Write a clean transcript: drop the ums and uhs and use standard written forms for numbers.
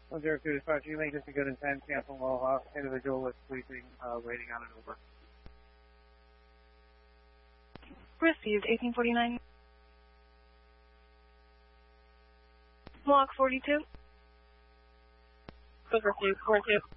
102 dispatch, you may just a good intent, cancel Mohawk, individual was sleeping, waiting on an Uber. Received, 1849. Mohawk 42. Was received, 42.